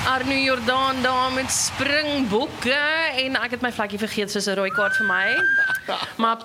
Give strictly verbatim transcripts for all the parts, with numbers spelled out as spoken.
Arno Jordaan daar met Springbokke en ek het my vlekkie vergeet soos 'n rooi kaart vir my. Maar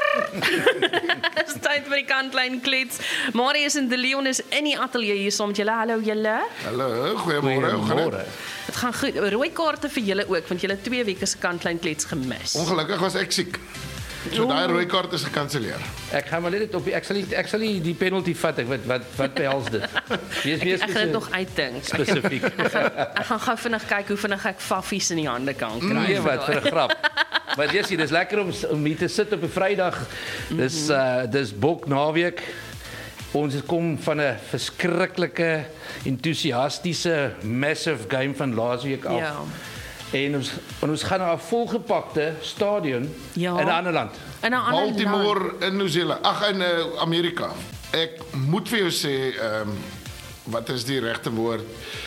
is tyd vir die kantlyn klets. Marius en De Leon is in die ateljee hier saam met julle. Hallo julle. Hallo, goeiemôre. Hoe gaan dit? Dit gaan goed. Rooi kaarte vir julle ook want julle het twee weke se kantlyn klets gemis. Ongelukkig was ek siek. So daai rooi kaart is gekanselleer. Ek gaan maar net op ek sal nie ek sal nie die penalty vat ek wat wat wat behels dit. Wees wees Ek gaan dit nog uitdink. spesifiek. Ek gaan gou vinnig kyk hoe vinnig ek faffies in die hande kan kry. Nee, wat vir 'n grap. Maar dis dis lekker om om hier te sit op 'n Vrydag. Dis uh dis bok naweek. Ons kom van 'n verskriklike entoesiastiese massive game van laasweek af. Ja. En ons en ons gaan na 'n volgepakte stadion Ja. in 'n ander land. In 'n ander land. Baltimore in Nieu-Seeland. Ag in uh, Amerika. Ek moet vir jou sê, ehm um, wat is die regte woord?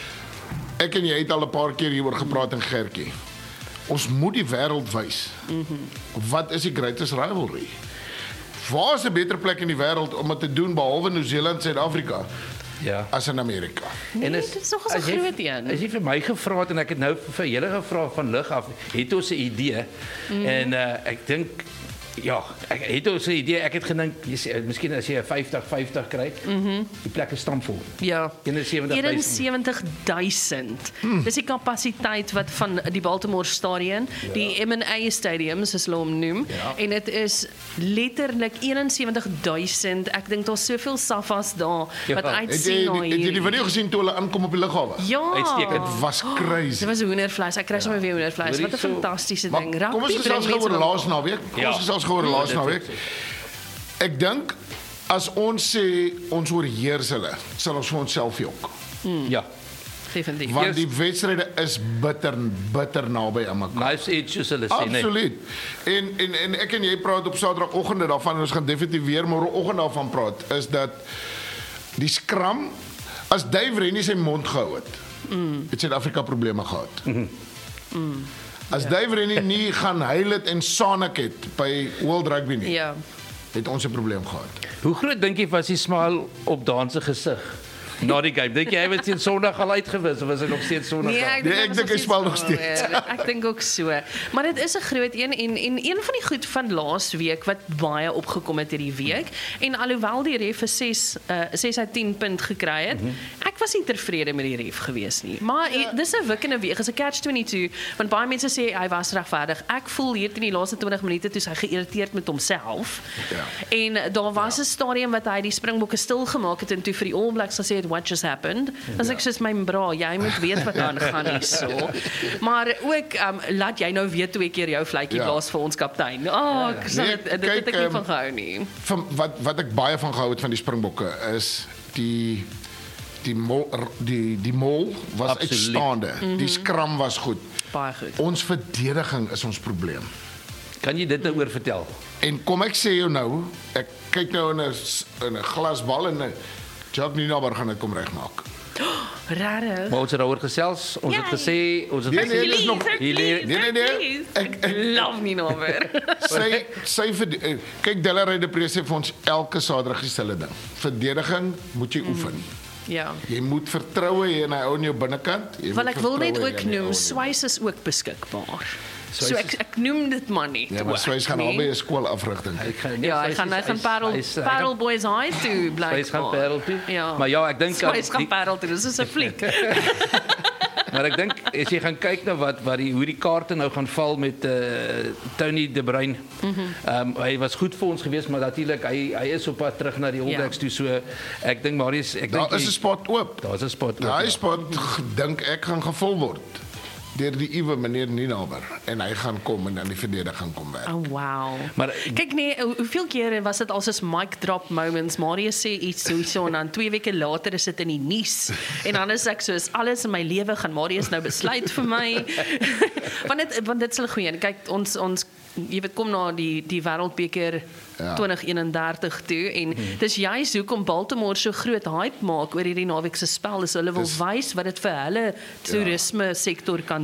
Ek en jy het al 'n paar keer hieroor gepraat in Gertjie. Ons moet die wêreld wys. Mm-hmm. Wat is die greatest rivalry? Waar is 'n beter plek in die wêreld om dit te doen behalwe Nieu-Seeland, Suid-Afrika? Ja. As in Amerika. Nee, En dit is nog 'n as jy- groot een. As jy vir my gevra het en ek het nou vir julle gevra van lig af, het ons 'n idee. Mm. En uh, ek dink ja, ek het ons 'n idee. Ek het gedink jy sê miskien as jy 'n vyftig vyftig kry, mm -hmm. die plek is stampvol. Ja. eenensewentig eenensewentig duisend. Hmm. Dis die kapasiteit wat van die Baltimore Stadion, ja. die M en A Stadium soos hulle hom noem, Ja. en dit is letterlik eenensewentig duisend. Ek dink daar's soveel safas daar Ja. wat Het Het jy, uitsien na het jy die hier. video gesien toe hulle aankom op die lughawe? Ja. Uitstekend. Dit was crazy. Dit was hoendervleis. Ek kry sommer weer hoendervleis. Hoorie, Wat 'n so- fantastiese Maar ding. kom ons Rugby gesels bring gou oor mense laas naweek. Kom Ja. ons gesels gou oor laas dit naweek. Ek dink as ons sê ons oorheers hulle, sal ons vir onsself jok. Ja. definitief. Want Yes. die wedstryde is bitter bitter naby aan mekaar. Nice edge soos hulle sê, nee. Absoluut. En en en ek en jy praat op Saterdagoggende daarvan en ons gaan definitief weer môreoggend daarvan praat is dat die skram as Dave Rennie sy mond gehou het. Mm. Het Suid-Afrika probleme gehad. Mm. Mm. As ja. Dave Rennie nie gaan huil het en sanik het by World Rugby nie, Ja. het ons 'n probleem gehad. Hoe groot dink jy was die smile op Dan se gesig na die game? Dink jy hy was teen Sondag al uitgewis of was hy nog steeds Sondag? Nee, daar? ek dink Nee, dit ek was dink hy nog speel nog steeds steeds. wel, Ek dink ook so. Maar dit is 'n groot een en en een van die goed van laas week wat baie opgekom het hierdie week en alhoewel die ref 'n ses uh, ses uit tien punt gekry het, mm-hmm. ek was nie tevrede met die ref gewees nie. Maar ja. dis 'n wikkende week, is 'n catch twenty-two want baie mense sê hy was regverdig. Ek voel hier in die laaste twintig minute toe hy geïrriteerd met homself. Ja. En daar was 'n ja. stadium wat hy die Springbokke stil gemaak het en toe vir die All Blacks gesê het what just happened. Dan sê ek soos my bra, jy moet weet wat aangaan hierso. Maar ook um, laat jy nou weer twee keer jou vletjie Ja. blaas vir ons kaptein. Oh, ek sal Nee, dit dit kyk, het ek nie um, van gehou nie. Van wat wat ek baie van gehou het van die Springbokke is die die mol, die die mol was Absoluut. uitstaande. Mm-hmm. Die skram was goed. Baie goed. Ons verdediging is ons probleem. Kan jy dit nou oor vertel? En kom ek sê jou nou, ek kyk nou in 'n s- in 'n glasbal en 'n Jacques Nienaber gaan dit kom regmaak. Rarig. Maar ons het daaroor gesels. Ons Ja. het gesê ons het Nee, nee, gesê dis nog- Nee, nee, nee, nee. Ek- ek- love nie nou weer. Sy sy verde- eh, kyk Delaray de Pre sê vir ons elke Saterdag dieselfde ding. Verdediging moet jy oefen. Ja. Jy moet vertroue hê in hy ou in jou binnekant. Jy Wel moet ek wil net vertroue hê ook in die ou noem in jou- Swys is ook beskikbaar. Swys So is- ek ek noem dit maar net. Ja, maar ook, Swys gaan nee. albei 'n skool afrig dink ek. Ek gaan Ja, hy gaan hy gaan Parel Parel Boys High toe bly. Swys gaan Parel toe. Ja. Maar ja, ek dink Swys gaan die- Parel toe. Dis is 'n fliek. Maar ek dink as jy gaan kyk na wat wat die hoe die kaarte nou gaan val met uh, Tony De Bruin. Ehm um, hy was goed vir ons geweest, maar natuurlik hy hy is op pad terug na die All Ja. Blacks toe. So ek dink Marius, ek dink Daar is 'n spot oop. daar's 'n spot. Daai oop, spot g- dink ek gaan gevul word deur die uwe meneer Nienaber en hy gaan kom en dan die verdediging kom werk. Oh wow. Maar- kyk nee, hoe- hoeveel kere was dit al soos mic drop moments. Marius sê iets so en dan twee weke later is dit in die nuus. En dan is ek soos alles in my lewe gaan Marius nou besluit vir my. want dit want dit is 'n goeie een. Kyk ons ons jy weet kom na die die Wêreldbeker Ja. twintig eenendertig toe en hmm. dis juist hoekom Baltimore so groot hype maak oor hierdie naweek se spel is hulle wil Dis- wys wat dit vir hulle toerisme sektor kan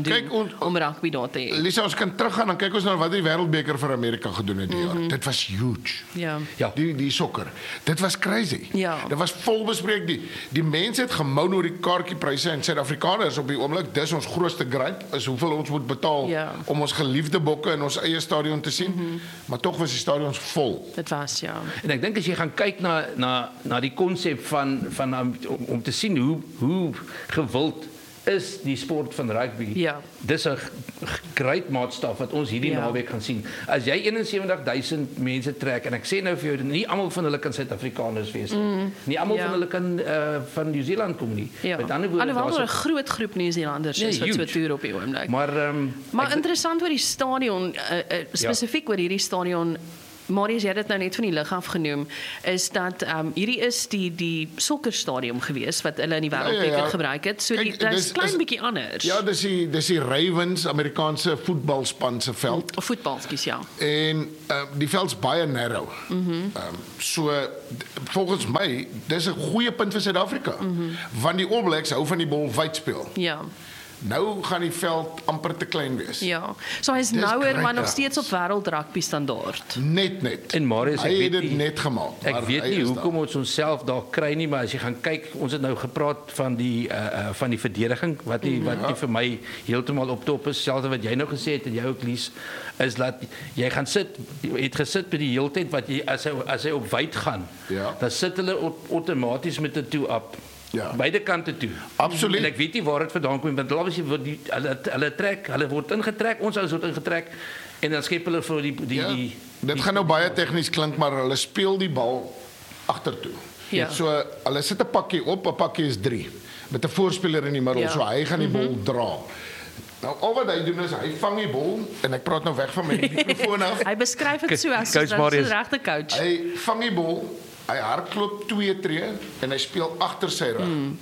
doen Kyk, ons- om rugby daar te hê. Lisa, ons kan teruggaan en kyk ons na wat die wêreldbeker vir Amerika gedoen het die Mhm. jaar. Dit was huge. Ja. Ja. Die die sokker. Dit was crazy. Ja. Dit was vol bespreek. Die die mense het gemou oor die kaartjiepryse en Suid-Afrikaners op die oomblik, dis ons grootste gripe, is hoeveel ons moet betaal Ja. om ons geliefde bokke in ons eie stadion te sien. Mm-hmm. Maar tog was die stadions vol. Dit was, ja. En ek dink as jy gaan kyk na na na die konsep van van um, om, om te sien hoe hoe gewild is die sport van rugby. Ja. Dis 'n great maatstaf wat ons hierdie Ja. naweek gaan sien. As jy eenensewentig duisend mense trek en ek sê nou vir jou, nie almal van hulle kan Suid-Afrikaners wees nie. Mm. Nie almal Ja. van hulle kan uh, van Nieu-Seeland kom nie. Ja. Met ander woorde, Alhoewel daar's daar 'n 'n- groot groep Nieu-Seelanders Nee, is wat so huge. toer op die oomblik. maar ehm um, Maar interessant oor die stadion, uh, uh, spesifiek oor hierdie stadion, Marius, jy het dit nou net van die lig af genoem, is dat um, hierdie is die die sokkerstadium gewees wat hulle in die wêreldbeker Ja, ja, ja. gebruik het. So Kyk, die, dit is dis- klein is- bietjie anders. Ja, dis die dis die Ravens Amerikaanse voetbalspan se veld. Of voetbal, skus ja. En uh, die veld's baie narrow. Mhm. Mm um, so d- volgens my, dis 'n goeie punt vir Suid-Afrika. Mm -hmm. Want die All Blacks hou van die bal wyd speel. Ja. Nou gaan die veld amper te klein wees. Ja. So hy's Dis nouer maar great nog steeds op trouwens. wêreld rugby standaard. Net net. En Marius, ek hy weet het dit nie- net gemaak. Ek maar weet hy nie is hoekom daar. ons onsself daar kry nie, maar as jy gaan kyk, ons het nou gepraat van die uh, uh, van die verdediging wat nie wat nie vir my heeltemal op top is, selfs wat jy nou gesê het en jy ook Lies, is dat jy gaan sit, jy het gesit by die heeltyd wat jy as hy as hy op wyd gaan, Ja. dan sit hulle aut- outomaties met 'n toe op. Ja. Beide kante toe. Absoluut. En ek weet nie waar dit vandaan kom want hulle word die hulle hulle trek, hulle word ingetrek, ons ouens word ingetrek en dan skep hulle vir die die Ja, die dit die, gaan nou baie tegnies klink, maar hulle speel die bal agtertoe. Ja. So hulle sit 'n pakkie op, 'n pakkie is drie met 'n voorspeler in die middel, Ja. so hy gaan die bal dra. Nou al wat hy doen is hy vang die bal en ek praat nou weg van my mikrofoon af. Hy beskryf dit so as Coach dat Marius. 'n regte coach. Hy vang die bal, hy hardloop twee tree en hy speel agter sy rug. Hmm.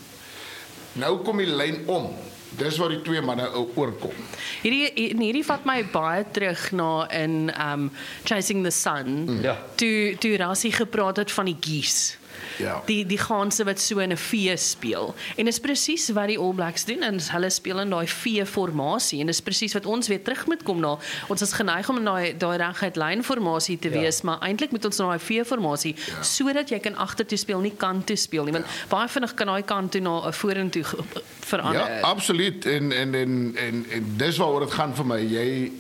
Nou kom die lyn om. Dis waar die twee manne oorkom. Hierdie en hierdie vat my baie terug na in um Chasing the Sun. Ja. Toe toe Rassie gepraat het van die geese. Ja. Die die gaanse wat so in 'n V speel. En dis presies wat die All Blacks doen en hulle speel in daai V-formasie en dis presies wat ons weer terug moet kom na. Ons is geneig om in daai daai reguit lynformasie te Ja. wees, maar eintlik moet ons na daai V-formasie Ja. sodat jy kan agtertoe speel, nie kant toe speel nie, want baie vinnig kan daai kant toe na 'n vorentoe ge- verander. Ja, absoluut. En en en en, en dis waaroor dit gaan vir my. Jy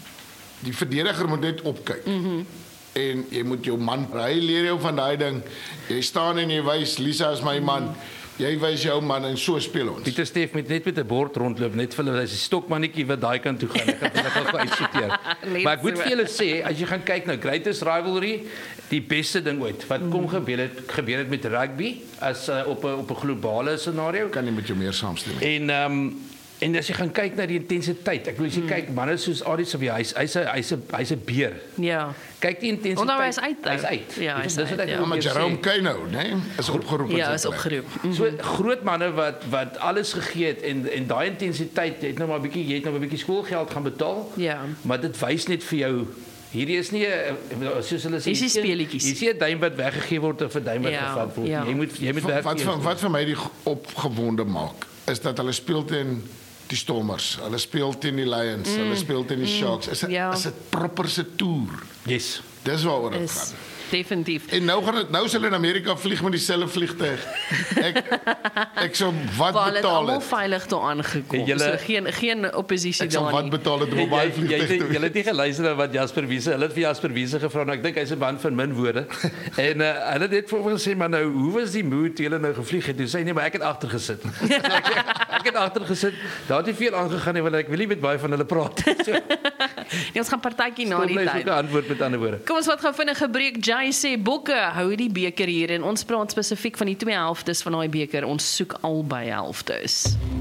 die verdediger moet net opkyk. Mhm. Mm en jy moet jou man, hy leer jou van daai ding. Jy staan en jy wys Lisa is my man. Jy wys jou man en so speel ons. Pieter Steef met net met 'n bord rondloop net vir hulle, hy's 'n stokmannetjie wat daai kant toe gaan. Ek gaan hulle gou uitsorteer. Net Maar ek moet so. vir julle sê, as jy gaan kyk na Greatest Rivalry, die beste ding ooit wat kom gebeur het, gebeur het met rugby as uh, op 'n op 'n globale scenario. Kan nie met jou meer saamstem nie. En ehm um, en as jy gaan kyk na die intensiteit, ek wil as jy kyk manne soos Adie Sofie, hy's hy's 'n hy's 'n hy's 'n beer. Ja. Kyk die intensiteit. Onthou, hy is uit, Hy's ou. uit. Ja, hy is Dis wat uit, ek ja. wil Maar weer Jerome sê. Kaino, nee, is opgeroep. in Ja, sy is plek. opgeroep. So groot manne wat wat alles gegee het en en daai intensiteit het nou maar 'n bietjie jy het nou 'n bietjie skoolgeld gaan betaal. Ja. Maar dit wys net vir jou hierdie is nie 'n soos hulle sê Dis nie speletjies. Dis nie 'n duim wat weggegee word of 'n duim wat Ja, gevat word. ja. Jy moet jy moet Wat werk. wat vir jou vir, wat vir my die opgewonde maak is dat hulle speel teen die Stormers, hulle speel teen die Lions, mm. hulle speel teen die Sharks. Is dit Ja. is dit proper se toer. Yes. Dis waaroor dit Is gaan. definitief. En nou gaan dit nou is hulle in Amerika vlieg met dieselfde vliegtuig. Ek ek sou wat Waar hulle betaal almal het. veilig daar aangekom. En julle- So geen geen oppositie Ek sou daar wat nie. betaal het om Jy op baie jy vliegtuig te jy wees. het nie geluister na wat Jasper Wiese. Hulle het vir Jasper Wiese gevra en ek dink hy's 'n man van min woorde. En uh, hulle het net vir hom gesê maar nou hoe was die mood toe julle nou gevlieg het? Toe sê hy nee maar ek het agter gesit. ek, ek het agter gesit. Daar het nie veel aangegaan nie want ek wil nie met baie van hulle praat. So, Nee, ons gaan partytjie na kom die bly tyd. soek 'n antwoord met ander woorde. Kom ons wat gou vinnig 'n breek. Jay sê Bokke hou die beker hier en ons praat spesifiek van die twee helftes van daai beker. Ons soek albei helftes.